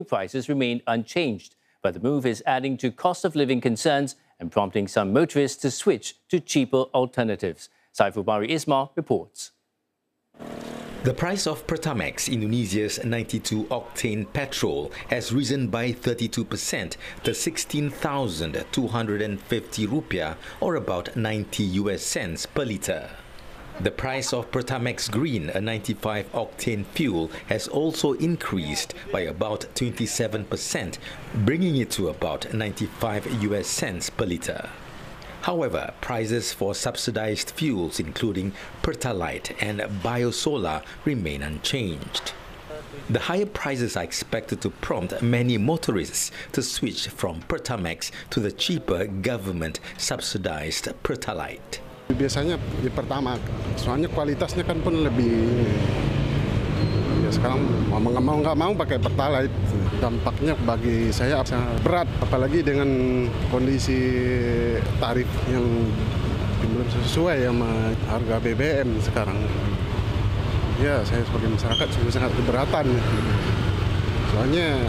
prices remain unchanged, but the move is adding to cost of living concerns and prompting some motorists to switch to cheaper alternatives. Saiful Bari Ismail reports. The price of Pertamax, Indonesia's 92-octane petrol, has risen by 32% to 16,250 rupiah, or about 90 US cents per litre. The price of Pertamax Green, a 95-octane fuel, has also increased by about 27%, bringing it to about 95 US cents per litre. However, prices for subsidized fuels, including Pertalite and Biosolar, remain unchanged. The higher prices are expected to prompt many motorists to switch from Pertamax to the cheaper government-subsidized Pertalite. Biasanya di Pertamax, soalnya kualitasnya kan pun lebih. Ya sekarang mau nggak mau pakai Pertalite. Dampaknya bagi saya sangat berat, apalagi dengan kondisi tarif yang belum sesuai sama harga BBM sekarang. Ya, saya sebagai masyarakat juga sangat keberatan. Soalnya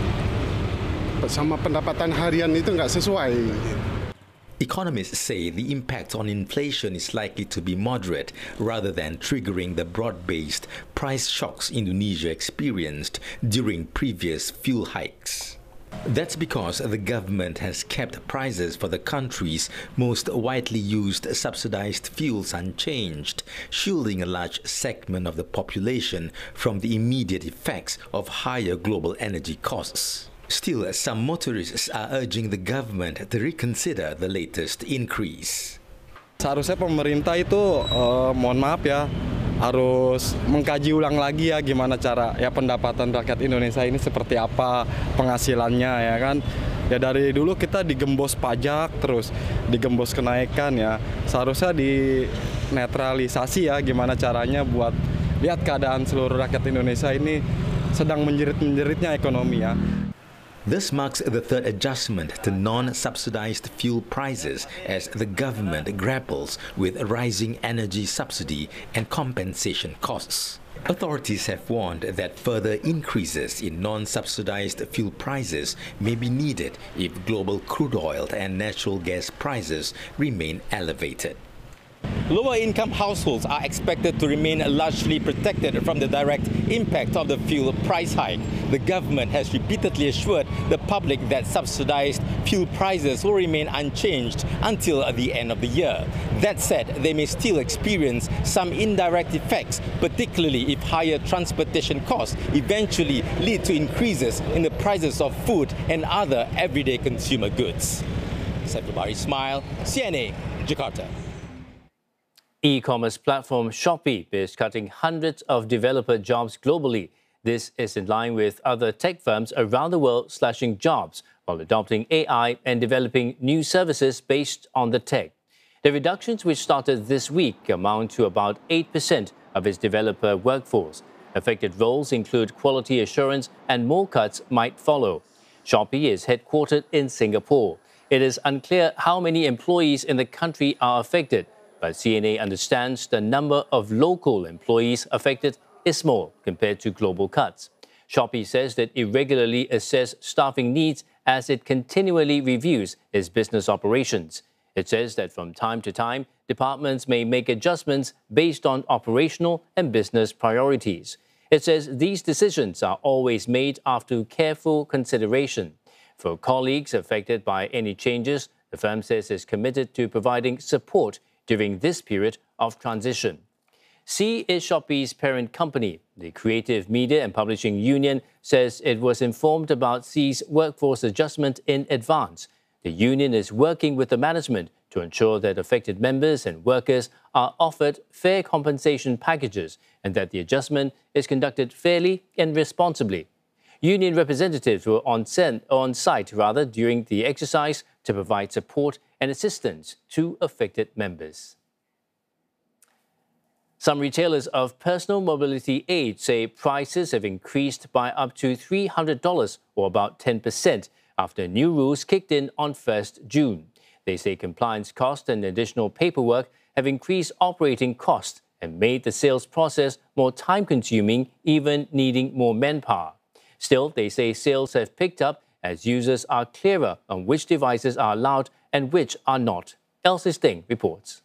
sama pendapatan harian itu nggak sesuai. Economists say the impact on inflation is likely to be moderate rather than triggering the broad-based price shocks Indonesia experienced during previous fuel hikes. That's because the government has kept prices for the country's most widely used subsidized fuels unchanged, shielding a large segment of the population from the immediate effects of higher global energy costs. Still, some motorists are urging the government to reconsider the latest increase. Seharusnya pemerintah itu, mohon maaf ya, harus mengkaji ulang lagi ya gimana cara ya pendapatan rakyat Indonesia ini seperti apa penghasilannya ya kan. Ya dari dulu kita digembos pajak terus digembos kenaikan ya. Seharusnya dinetralisasi ya gimana caranya buat lihat keadaan seluruh rakyat Indonesia ini sedang menjerit-menjeritnya ekonomi ya. This marks the third adjustment to non-subsidized fuel prices as the government grapples with rising energy subsidy and compensation costs. Authorities have warned that further increases in non-subsidized fuel prices may be needed if global crude oil and natural gas prices remain elevated. Lower-income households are expected to remain largely protected from the direct impact of the fuel price hike. The government has repeatedly assured the public that subsidized fuel prices will remain unchanged until the end of the year. That said, they may still experience some indirect effects, particularly if higher transportation costs eventually lead to increases in the prices of food and other everyday consumer goods. Saiful Bari Ismail, CNA, Jakarta. E-commerce platform Shopee is cutting hundreds of developer jobs globally. This is in line with other tech firms around the world slashing jobs while adopting AI and developing new services based on the tech. The reductions, which started this week, amount to about 8% of its developer workforce. Affected roles include quality assurance, and more cuts might follow. Shopee is headquartered in Singapore. It is unclear how many employees in the country are affected, but CNA understands the number of local employees affected is small compared to global cuts. Shopee says that it regularly assesses staffing needs as it continually reviews its business operations. It says that from time to time, departments may make adjustments based on operational and business priorities. It says these decisions are always made after careful consideration. For colleagues affected by any changes, the firm says it's committed to providing support during this period of transition. Sea is Shopee's parent company. The Creative Media and Publishing Union says it was informed about Sea's workforce adjustment in advance. The union is working with the management to ensure that affected members and workers are offered fair compensation packages and that the adjustment is conducted fairly and responsibly. Union representatives were on site during the exercise to provide support and assistance to affected members. Some retailers of personal mobility aid say prices have increased by up to $300 or about 10% after new rules kicked in on 1st June. They say compliance costs and additional paperwork have increased operating costs and made the sales process more time-consuming, even needing more manpower. Still, they say sales have picked up as users are clearer on which devices are allowed and which are not. Elsie Sting reports.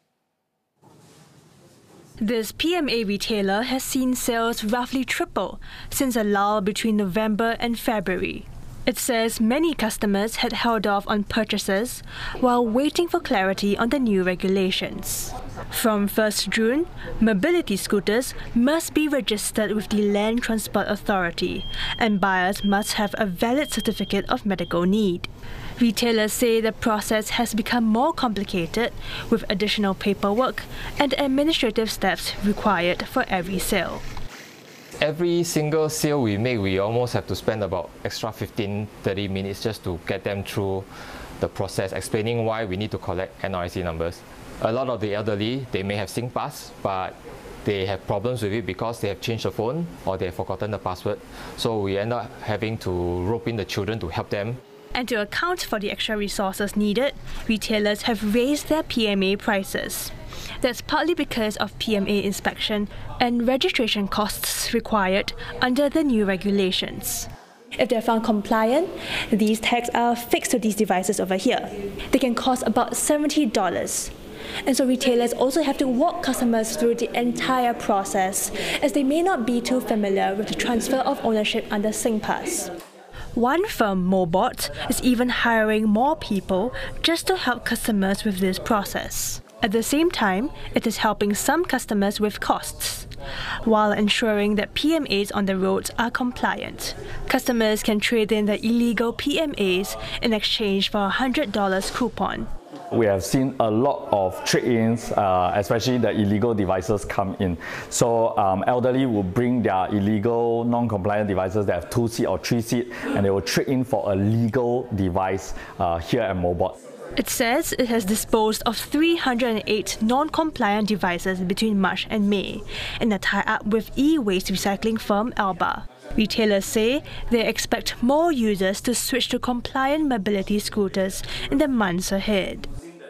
This PMA retailer has seen sales roughly triple since a lull between November and February. It says many customers had held off on purchases while waiting for clarity on the new regulations. From 1st June, mobility scooters must be registered with the Land Transport Authority, and buyers must have a valid certificate of medical need. Retailers say the process has become more complicated with additional paperwork and administrative steps required for every sale. Every single sale we make, we almost have to spend about extra 15-30 minutes just to get them through the process, explaining why we need to collect NRIC numbers. A lot of the elderly, they may have SingPass, but they have problems with it because they have changed the phone or they have forgotten the password. So we end up having to rope in the children to help them. And to account for the extra resources needed, retailers have raised their PMA prices. That's partly because of PMA inspection and registration costs required under the new regulations. If they're found compliant, these tags are fixed to these devices over here. They can cost about $70. And so retailers also have to walk customers through the entire process, as they may not be too familiar with the transfer of ownership under SingPass. One firm, Mobot, is even hiring more people just to help customers with this process. At the same time, it is helping some customers with costs, while ensuring that PMAs on the roads are compliant. Customers can trade in the illegal PMAs in exchange for a $100 coupon. We have seen a lot of trade-ins, especially the illegal devices come in. So elderly will bring their illegal, non-compliant devices that have 2-seat or 3-seat, and they will trade in for a legal device here at Mobot. It says it has disposed of 308 non-compliant devices between March and May in a tie-up with e-waste recycling firm Alba. Retailers say they expect more users to switch to compliant mobility scooters in the months ahead.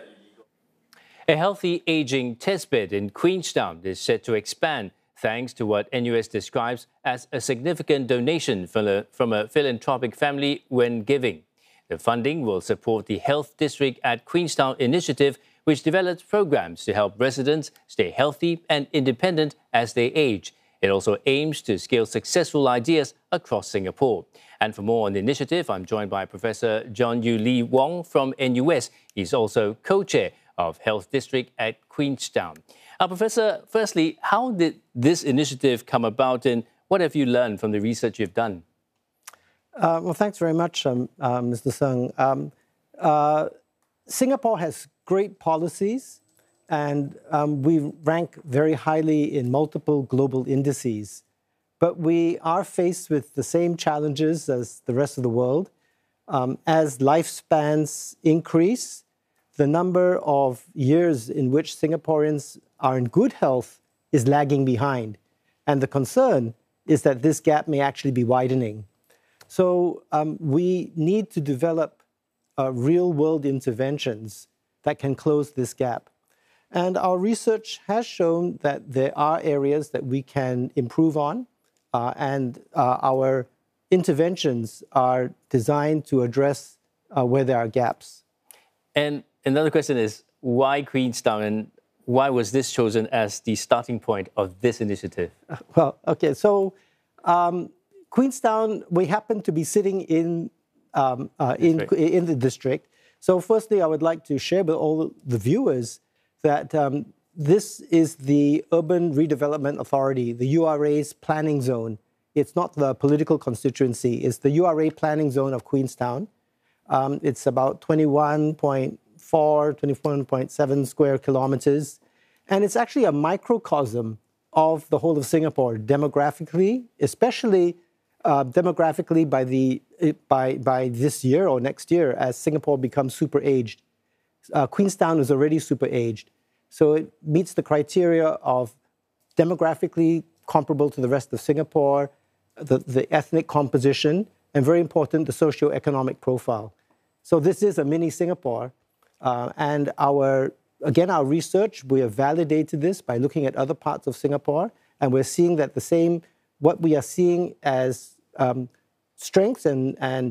A healthy aging testbed in Queenstown is set to expand thanks to what NUS describes as a significant donation from a philanthropic family when giving. The funding will support the Health District at Queenstown initiative, which develops programs to help residents stay healthy and independent as they age. It also aims to scale successful ideas across Singapore. And for more on the initiative, I'm joined by Professor John Yu Lee Wong from NUS. He's also co-chair of Health District at Queenstown. Professor, firstly, how did this initiative come about and what have you learned from the research you've done? Well, thanks very much, Mr. Sung. Singapore has great policies, and we rank very highly in multiple global indices. But we are faced with the same challenges as the rest of the world. As lifespans increase, the number of years in which Singaporeans are in good health is lagging behind. And the concern is that this gap may actually be widening. So we need to develop real-world interventions that can close this gap. And our research has shown that there are areas that we can improve on, and our interventions are designed to address where there are gaps. And another question is, why Queenstown, and why was this chosen as the starting point of this initiative? Well, okay, so Queenstown, we happen to be sitting in the district. So firstly, I would like to share with all the viewers that this is the Urban Redevelopment Authority, the URA's planning zone. It's not the political constituency. It's the URA planning zone of Queenstown. It's about 21.4, 21.7 square kilometers. And it's actually a microcosm of the whole of Singapore, demographically, especially demographically by this year or next year as Singapore becomes super aged. Queenstown is already super aged. So it meets the criteria of demographically comparable to the rest of Singapore, the ethnic composition, and very important, the socioeconomic profile. So this is a mini Singapore. And our research, we have validated this by looking at other parts of Singapore. And we're seeing that what we are seeing as strengths and